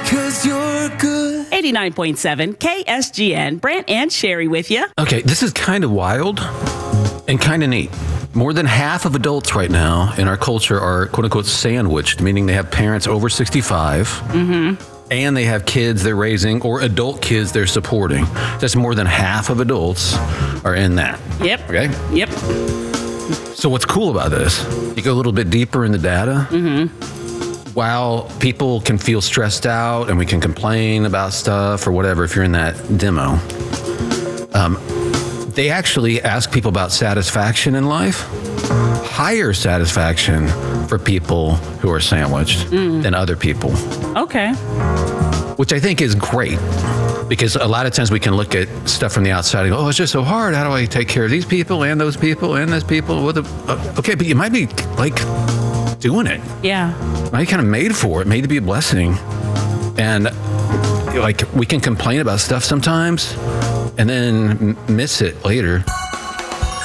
'cause you're good. 89.7 KSGN. Brant and Sherry with you. Okay, this is kind of wild and kind of neat. More than half of adults right now in our culture are quote unquote sandwiched, meaning they have parents over 65 and they have kids they're raising or adult kids they're supporting. That's more than half of adults are in that. Yep. Okay? Yep. So what's cool about this? You go a little bit deeper in the data. While people can feel stressed out and we can complain about stuff or whatever, if you're in that demo, they actually ask people about satisfaction in life. Higher satisfaction for people who are sandwiched than other people, Okay. which I think is great. Because a lot of times we can look at stuff from the outside and go, oh, it's just so hard. How do I take care of these people and those people and those people? Okay, but you might be like doing it. Yeah. Might be kind of made for it, made to be a blessing. And like we can complain about stuff sometimes and then miss it later.